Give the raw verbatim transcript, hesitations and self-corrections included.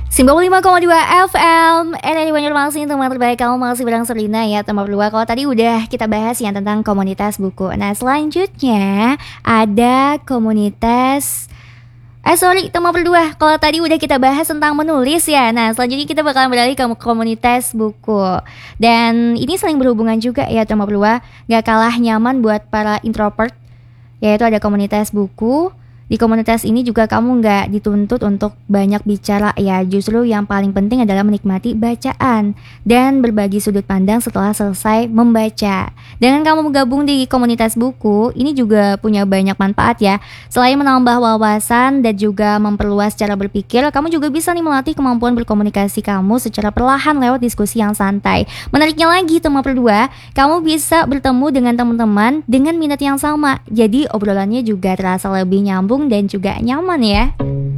sembilan puluh lima koma dua F M N R I Banjarmasin, teman terbaik kamu masih bareng Selina ya teman berdua. Kalau tadi udah kita bahas yang tentang komunitas buku. Nah selanjutnya ada komunitas Eh sorry teman berdua, kalau tadi udah kita bahas tentang menulis ya. Nah selanjutnya kita bakalan beralih ke komunitas buku. Dan ini saling berhubungan juga ya teman berdua. Gak kalah nyaman buat para introvert, yaitu ada komunitas buku. Di komunitas ini juga kamu nggak dituntut untuk banyak bicara ya. Justru yang paling penting adalah menikmati bacaan dan berbagi sudut pandang setelah selesai membaca. Dengan kamu gabung di komunitas buku, ini juga punya banyak manfaat ya. Selain menambah wawasan dan juga memperluas cara berpikir, kamu juga bisa nih melatih kemampuan berkomunikasi kamu secara perlahan lewat diskusi yang santai. Menariknya lagi teman berdua, kamu bisa bertemu dengan teman-teman dengan minat yang sama. Jadi obrolannya juga terasa lebih nyambung dan juga nyaman ya.